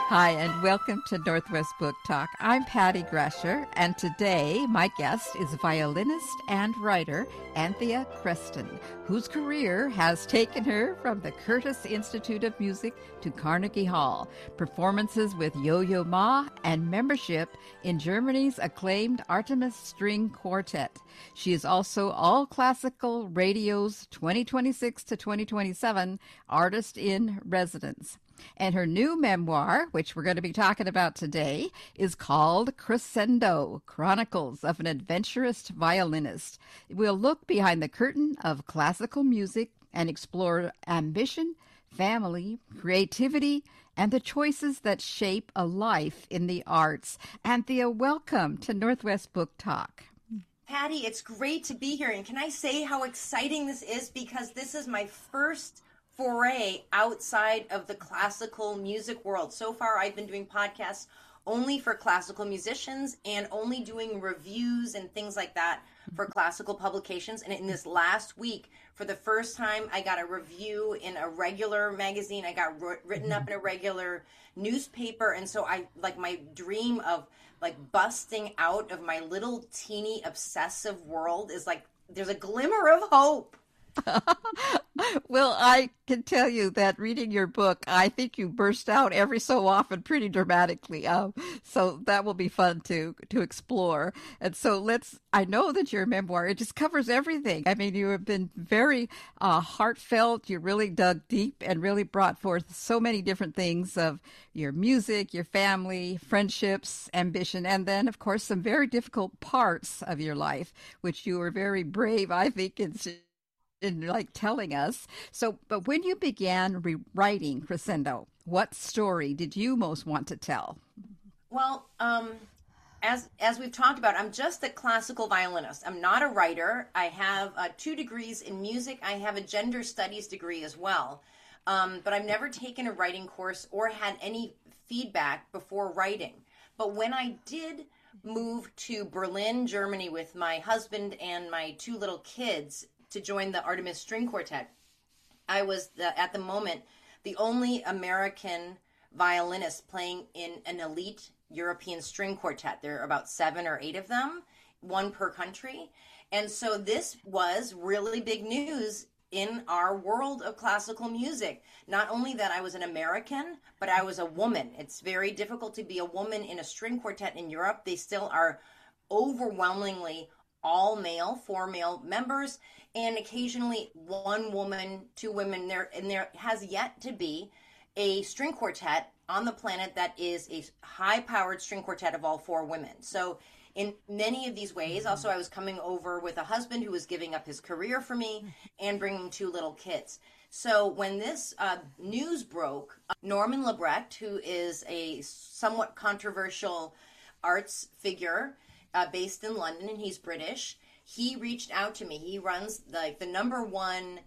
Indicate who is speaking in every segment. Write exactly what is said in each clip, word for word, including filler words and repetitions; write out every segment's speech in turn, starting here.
Speaker 1: Hi, and welcome to Northwest Book Talk. I'm Patty Grasher, and today my guest is violinist and writer Anthea Creston, whose career has taken her from the Curtis Institute of Music to Carnegie Hall, performances with Yo-Yo Ma, and membership in Germany's acclaimed Artemis String Quartet. She is also All Classical Radio's twenty twenty-six to twenty twenty-seven Artist in Residence. And her new memoir, which we're going to be talking about today, is called Crescendo, Chronicles of an Adventurous Violinist. We'll look behind the curtain of classical music and explore ambition, family, creativity, and the choices that shape a life in the arts. Anthea, welcome to Northwest Book Talk.
Speaker 2: Patty, it's great to be here. And can I say how exciting this is? Because this is my first foray outside of the classical music world. So far, I've been doing podcasts only for classical musicians and only doing reviews and things like that for classical publications. And in this last week, for the first time, I got a review in a regular magazine. I got r- written up in a regular newspaper. And so I, like, my dream of like busting out of my little teeny obsessive world is like, there's a glimmer of hope.
Speaker 1: Well, I can tell you that reading your book, I think you burst out every so often pretty dramatically. Um, so that will be fun to to explore. And so let's, I know that your memoir, it just covers everything. I mean, you have been very uh, heartfelt. You really dug deep and really brought forth so many different things of your music, your family, friendships, ambition, and then, of course, some very difficult parts of your life, which you were very brave, I think, in in like telling us. So, but when you began rewriting Crescendo, what story did you most want to tell?
Speaker 2: Well, um, as as we've talked about, I'm just a classical violinist. I'm not a writer. I have uh, two degrees in music. I have a gender studies degree as well. Um, but I've never taken a writing course or had any feedback before writing. But when I did move to Berlin, Germany with my husband and my two little kids to join the Artemis String Quartet, I was the, at the moment the only American violinist playing in an elite European string quartet. There are about seven or eight of them, one per country. And so this was really big news in our world of classical music. Not only that I was an American, but I was a woman. It's very difficult to be a woman in a string quartet in Europe. They still are overwhelmingly all male, four male members, and occasionally one woman, two women there. And there has yet to be a string quartet on the planet that is a high-powered string quartet of all four women. So in many of these ways, also I was coming over with a husband who was giving up his career for me and bringing two little kids. So when this uh, news broke, Norman Lebrecht, who is a somewhat controversial arts figure uh, based in London, and he's British, he reached out to me. He runs like the number one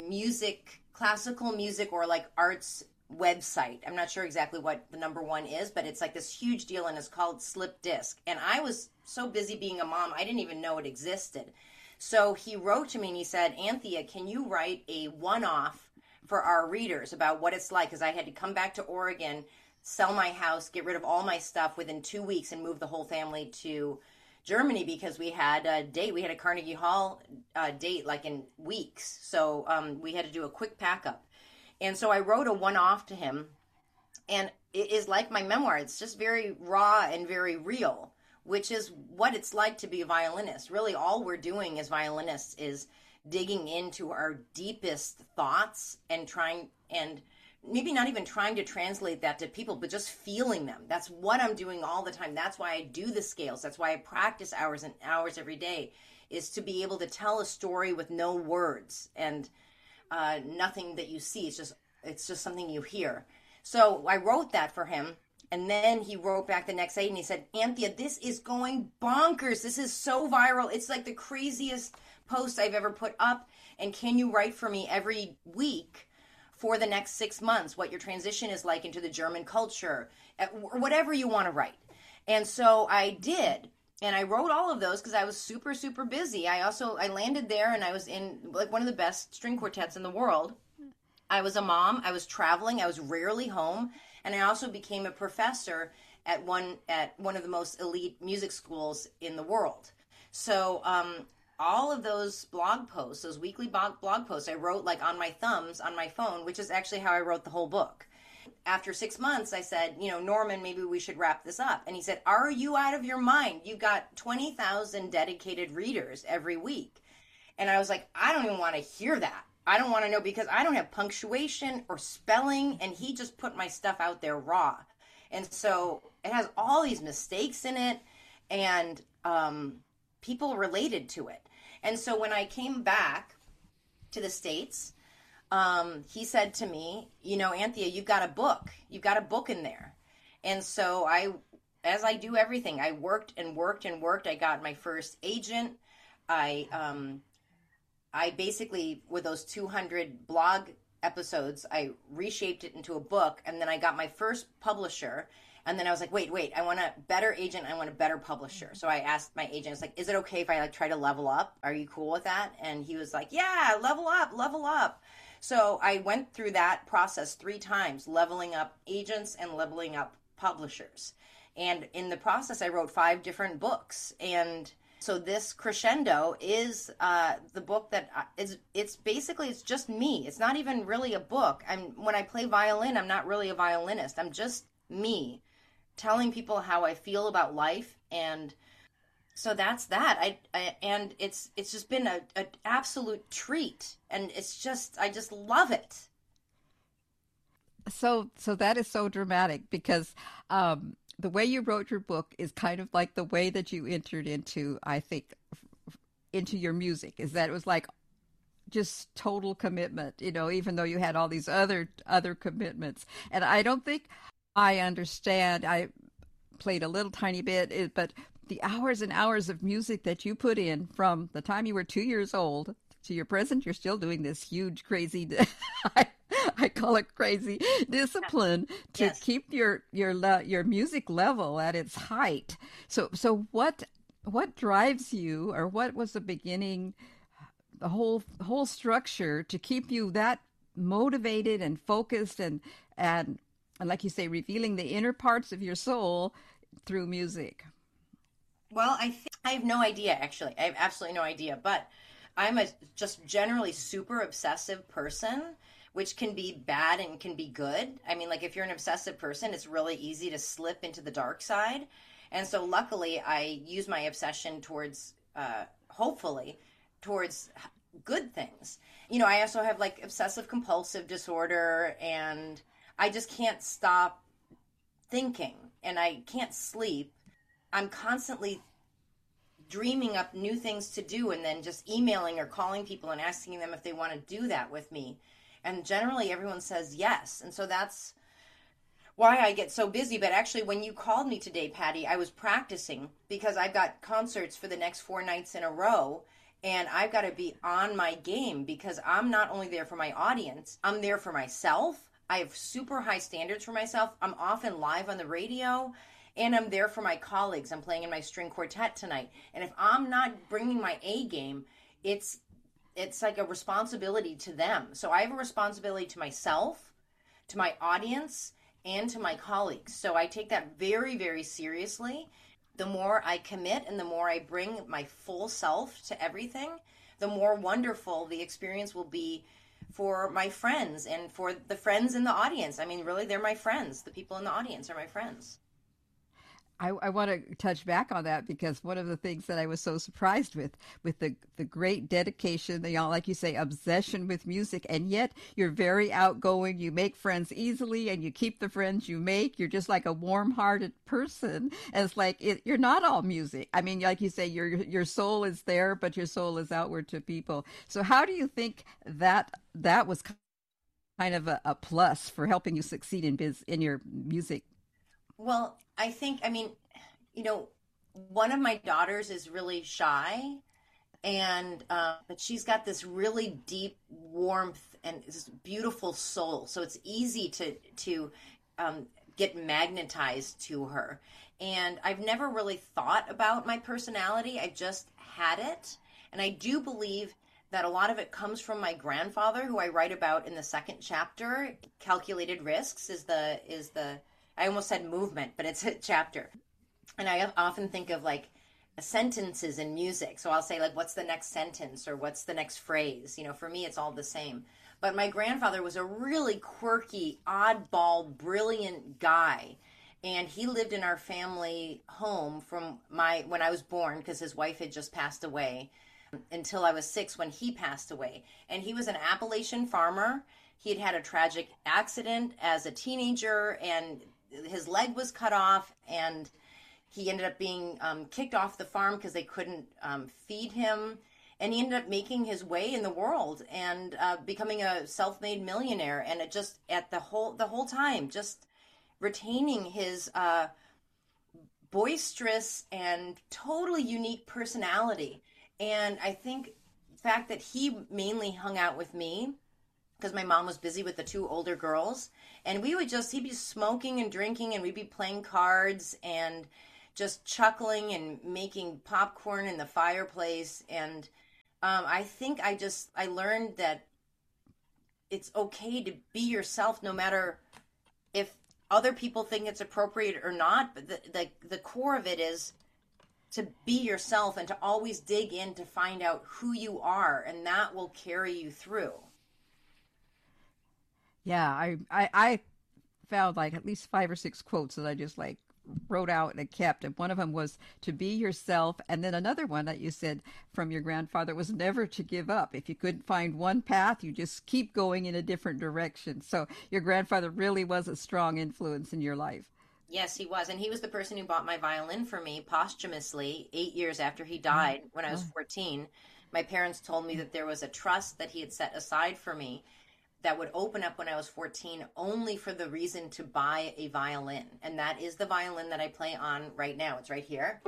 Speaker 2: music, classical music or like arts website. I'm not sure exactly what the number one is, but it's like this huge deal, and it's called Slip Disc. And I was so busy being a mom, I didn't even know it existed. So he wrote to me and he said, Anthea, can you write a one-off for our readers about what it's like? Because I had to come back to Oregon, sell my house, get rid of all my stuff within two weeks and move the whole family to Germany because we had a date. We had a Carnegie Hall uh, date like in weeks. So um, we had to do a quick pack up. And so I wrote a one-off to him, and it is like my memoir. It's just very raw and very real, which is what it's like to be a violinist. Really, all we're doing as violinists is digging into our deepest thoughts and trying, and maybe not even trying to translate that to people, but just feeling them. That's what I'm doing all the time. That's why I do the scales. That's why I practice hours and hours every day, is to be able to tell a story with no words and Uh, nothing that you see. It's just it's just something you hear. So I wrote that for him, and then he wrote back the next day and he said, Anthea, this is going bonkers. This is so viral. It's like the craziest post I've ever put up. And can you write for me every week for the next six months what your transition is like into the German culture, or whatever you want to write? And so I did. And I wrote all of those because I was super, super busy. I also, I landed there and I was in like one of the best string quartets in the world. I was a mom. I was traveling. I was rarely home. And I also became a professor at one at one of the most elite music schools in the world. So um, all of those blog posts, those weekly blog, blog posts, I wrote like on my thumbs on my phone, which is actually how I wrote the whole book. After six months, I said, you know, Norman, maybe we should wrap this up. And he said, are you out of your mind? You've got twenty thousand dedicated readers every week. And I was like, I don't even want to hear that. I don't want to know, because I don't have punctuation or spelling. And he just put my stuff out there raw. And so it has all these mistakes in it, and um, people related to it. And so when I came back to the States, um, he said to me, you know, Anthea, you've got a book. You've got a book in there. And so I, as I do everything, I worked and worked and worked. I got my first agent. I, um, I basically, with those two hundred blog episodes, I reshaped it into a book, and then I got my first publisher. And then I was like, wait, wait, I want a better agent. I want a better publisher. So I asked my agent, it's like, is it okay if I like try to level up? Are you cool with that? And he was like, yeah, level up, level up. So I went through that process three times, leveling up agents and leveling up publishers. And in the process, I wrote five different books. And so this Crescendo is uh, the book that is, it's basically, it's just me. It's not even really a book. I'm, when I play violin, I'm not really a violinist. I'm just me telling people how I feel about life. And so that's that. I, I and it's, it's just been a, an absolute treat. And it's just, I just love it.
Speaker 1: So, so that is so dramatic, because, um, the way you wrote your book is kind of like the way that you entered into, I think, into your music, is that it was like just total commitment, you know, even though you had all these other, other commitments. And I don't think I understand. I played a little tiny bit, but the hours and hours of music that you put in from the time you were two years old to your present, you're still doing this huge, crazy, I call it crazy discipline to
Speaker 2: Yes.
Speaker 1: keep your your le- your music level at its height. So so what what drives you, or what was the beginning, the whole whole structure to keep you that motivated and focused, and and and like you say, revealing the inner parts of your soul through music?
Speaker 2: Well, I think I have no idea, actually. I have absolutely no idea, but I'm a just generally super obsessive person, which can be bad and can be good. I mean, like if you're an obsessive person, it's really easy to slip into the dark side. And so luckily I use my obsession towards, uh, hopefully, towards good things. You know, I also have like obsessive compulsive disorder, and I just can't stop thinking, and I can't sleep. I'm constantly dreaming up new things to do, and then just emailing or calling people and asking them if they want to do that with me. And generally everyone says yes. And so that's why I get so busy. But actually, when you called me today, Patty, I was practicing, because I've got concerts for the next four nights in a row. And I've got to be on my game, because I'm not only there for my audience, I'm there for myself. I have super high standards for myself. I'm often live on the radio, and I'm there for my colleagues. I'm playing in my string quartet tonight. And if I'm not bringing my A game, it's it's like a responsibility to them. So I have a responsibility to myself, to my audience, and to my colleagues. So I take that very, very seriously. The more I commit and the more I bring my full self to everything, the more wonderful the experience will be for my friends and for the friends in the audience. I mean, really, they're my friends. The people in the audience are my friends.
Speaker 1: I, I want to touch back on that, because one of the things that I was so surprised with, with the, the great dedication, the, you know, like you say, obsession with music, and yet you're very outgoing, you make friends easily, and you keep the friends you make. You're just like a warm-hearted person. And it's like, it, you're not all music. I mean, like you say, your your soul is there, but your soul is outward to people. So how do you think that that was kind of a, a plus for helping you succeed in biz, in your music?
Speaker 2: Well, I think, I mean, you know, one of my daughters is really shy, and uh, but she's got this really deep warmth and this beautiful soul. So it's easy to to um, get magnetized to her. And I've never really thought about my personality. I just had it, and I do believe that a lot of it comes from my grandfather, who I write about in the second chapter. Calculated Risks is the is the I almost said movement, but it's a chapter. And I often think of like sentences in music. So I'll say like, what's the next sentence or what's the next phrase? You know, for me, it's all the same. But my grandfather was a really quirky, oddball, brilliant guy. And he lived in our family home from my when I was born, because his wife had just passed away, until I was six when he passed away. And he was an Appalachian farmer. He had had a tragic accident as a teenager, and his leg was cut off, and he ended up being um, kicked off the farm because they couldn't um, feed him. And he ended up making his way in the world and uh, becoming a self-made millionaire. And it just at the whole the whole time, just retaining his uh, boisterous and totally unique personality. And I think the fact that he mainly hung out with me, because my mom was busy with the two older girls, and we would just, he'd be smoking and drinking, and we'd be playing cards and just chuckling and making popcorn in the fireplace. And um, I think I just, I learned that it's okay to be yourself, no matter if other people think it's appropriate or not. But the, the, the core of it is to be yourself and to always dig in to find out who you are, and that will carry you through.
Speaker 1: Yeah, I, I, I found like at least five or six quotes that I just like wrote out and kept. And one of them was to be yourself. And then another one that you said from your grandfather was never to give up. If you couldn't find one path, you just keep going in a different direction. So your grandfather really was a strong influence in your life.
Speaker 2: Yes, he was. And he was the person who bought my violin for me posthumously eight years after he died when I was fourteen. My parents told me that there was a trust that he had set aside for me that would open up when I was fourteen only for the reason to buy a violin. And that is the violin that I play on right now. It's right here.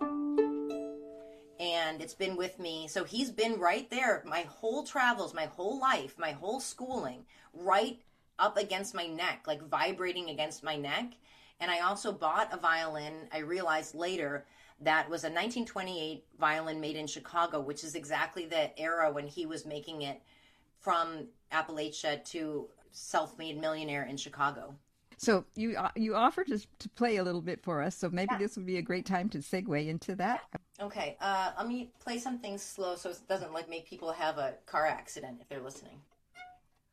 Speaker 2: And it's been with me. So he's been right there my whole travels, my whole life, my whole schooling, right up against my neck, like vibrating against my neck. And I also bought a violin, I realized later, that was a nineteen twenty-eight violin made in Chicago, which is exactly the era when he was making it from Appalachia to self-made millionaire in Chicago.
Speaker 1: So you uh, you offered to, to play a little bit for us, so maybe yeah. This would be a great time to segue into that.
Speaker 2: Okay, uh, let me play something slow so it doesn't like make people have a car accident if they're listening.